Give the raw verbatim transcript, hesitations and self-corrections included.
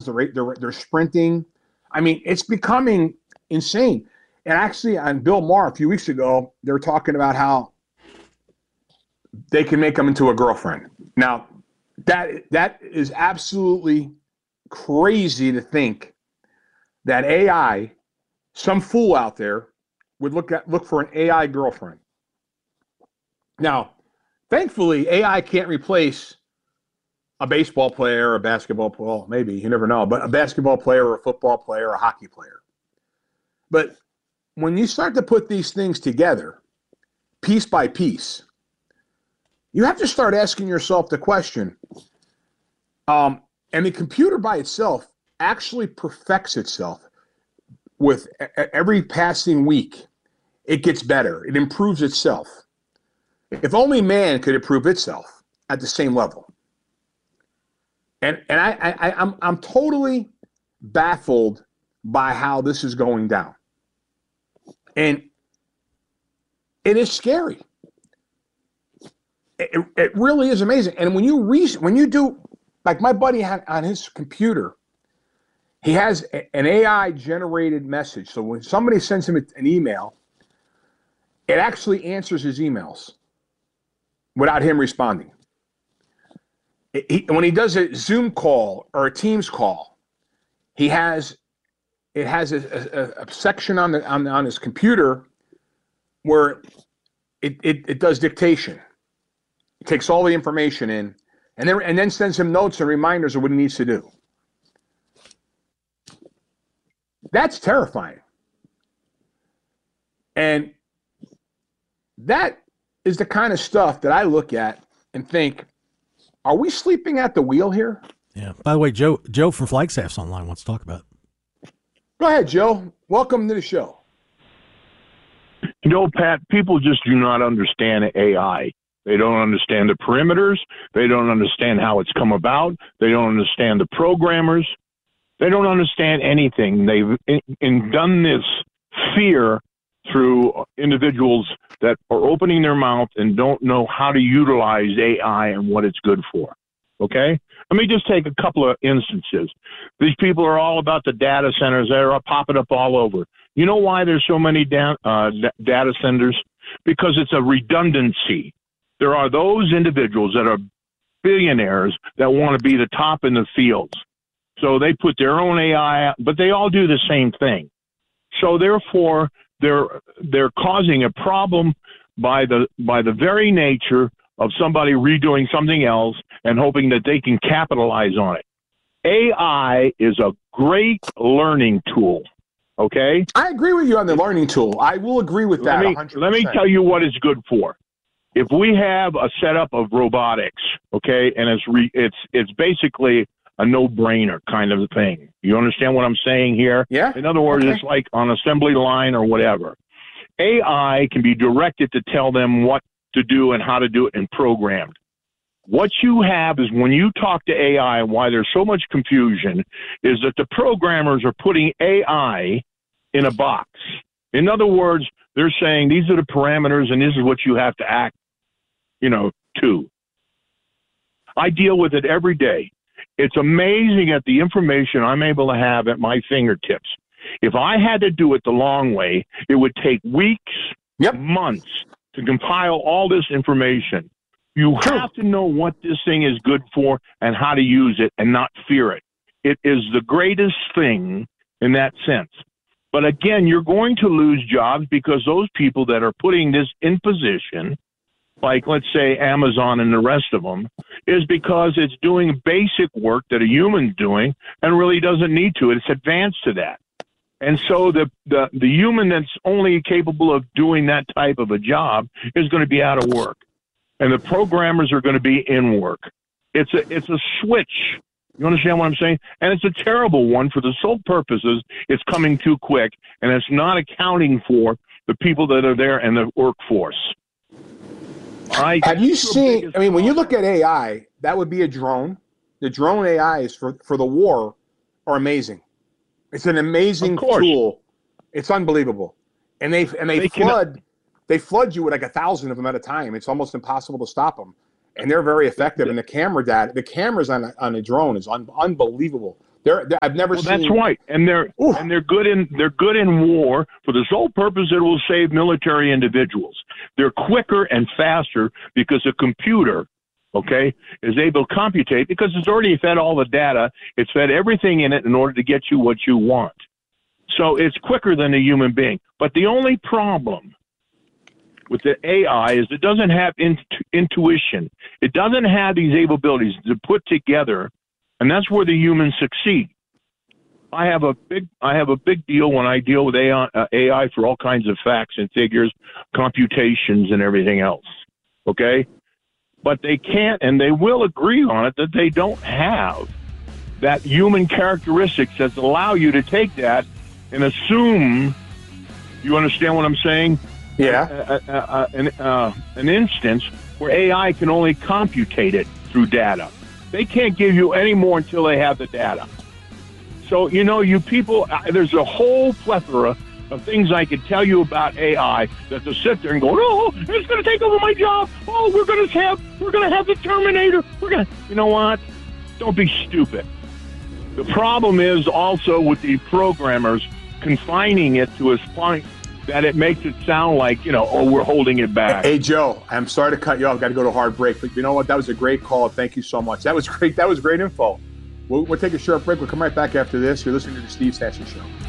They're, they're, they're sprinting. I mean, it's becoming insane. And actually, on Bill Maher a few weeks ago, they were talking about how they can make them into a girlfriend. Now, that that is absolutely crazy to think that A I, some fool out there, would look at look for an A I girlfriend. Now, thankfully, A I can't replace a baseball player, a basketball player, well, maybe, you never know, but a basketball player or a football player or a hockey player. But when you start to put these things together, piece by piece, you have to start asking yourself the question, um, and the computer by itself actually perfects itself with every passing week. It gets better. It improves itself. If only man could improve itself at the same level. And and I, I I'm I'm totally baffled by how this is going down. And it is scary. It, it really is amazing. And when you re, when you do, like my buddy had on his computer, he has a, an A I generated message. So when somebody sends him an email, it actually answers his emails without him responding. It, he, when he does a Zoom call or a Teams call, he has it has a, a, a section on the on, on his computer where it, it, it does dictation. It takes all the information in, and then and then sends him notes and reminders of what he needs to do. That's terrifying. And that is the kind of stuff that I look at and think, are we sleeping at the wheel here? Yeah. By the way, Joe Joe from Flagstaff's online wants to talk about it. Go ahead, Joe. Welcome to the show. You know, Pat, people just do not understand A I. They don't understand the perimeters. They don't understand how it's come about. They don't understand the programmers. They don't understand anything. They've in, in done this fear through individuals that are opening their mouth and don't know how to utilize A I and what it's good for. Okay? Let me just take a couple of instances. These people are all about the data centers. They're popping up all over. You know why there's so many da- uh, data centers? Because it's a redundancy. There are those individuals that are billionaires that want to be the top in the fields. So they put their own A I, but they all do the same thing. So therefore, they're they're causing a problem by the by the very nature of somebody redoing something else and hoping that they can capitalize on it. A I is a great learning tool. Okay? I agree with you on the learning tool. I will agree with that let me, one hundred percent. Let me tell you what it's good for. If we have a setup of robotics, okay, and it's re, it's it's basically a no-brainer kind of thing. You understand what I'm saying here? Yeah. In other words, okay. It's like on assembly line or whatever. A I can be directed to tell them what to do and how to do it and programmed. What you have is when you talk to A I, why there's so much confusion, is that the programmers are putting A I in a box. In other words, they're saying these are the parameters and this is what you have to act, you know, to. I deal with it every day. It's amazing at the information I'm able to have at my fingertips. If I had to do it the long way, it would take weeks, yep. months to compile all this information. You have to know what this thing is good for and how to use it and not fear it. It is the greatest thing in that sense. But again, you're going to lose jobs because those people that are putting this in position, like let's say Amazon and the rest of them, is because it's doing basic work that a human's doing and really doesn't need to. It's advanced to that. And so the, the, the human that's only capable of doing that type of a job is going to be out of work. And the programmers are going to be in work. It's a, it's a switch. You understand what I'm saying? And it's a terrible one for the sole purposes it's coming too quick, and it's not accounting for the people that are there in the workforce. All right? Have you seen, I mean, when you look at A I, that would be a drone. The drone A Is for, for the war are amazing. It's an amazing tool. It's unbelievable. And they and they, they flood cannot. they flood you with like a thousand of them at a time. It's almost impossible to stop them. And they're very effective. And the camera data, the cameras on a, on a drone is un, unbelievable. They're, they're I've never Well, seen. that's right, and they're Oof. and they're good in they're good in war for the sole purpose that it will save military individuals. They're quicker and faster because a computer, okay, is able to computate because it's already fed all the data. It's fed everything in it in order to get you what you want. So it's quicker than a human being. But the only problem with the A I is it doesn't have int- intuition. It doesn't have these abilities to put together, and that's where the humans succeed. I have a big, I have a big deal when I deal with A I, uh, A I for all kinds of facts and figures, computations, and everything else. Okay, but they can't, and they will agree on it that they don't have that human characteristics that allow you to take that and assume. You understand what I'm saying? Yeah. A, a, a, an, uh, an instance where A I can only computate it through data. They can't give you any more until they have the data. So, you know, you people, uh, there's a whole plethora of things I could tell you about A I that to sit there and go, oh, it's going to take over my job. Oh, we're going to have, we're going to have the Terminator. We're going to, you know what? Don't be stupid. The problem is also with the programmers confining it to a point that it makes it sound like, you know, oh, we're holding it back. Hey, Joe, I'm sorry to cut you off. I've got to go to a hard break. But you know what? That was a great call. Thank you so much. That was great. That was great info. We'll, we'll take a short break. We'll come right back after this. You're listening to the Steve Sasser Show.